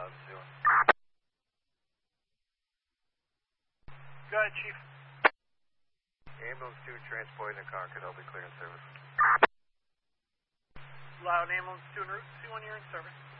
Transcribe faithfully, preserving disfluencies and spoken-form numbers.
loud and doing. Go ahead, Chief. Ambulance two transporting a Concord, I'll be clear in service. Loud ambulance two en route, two one, you're in service.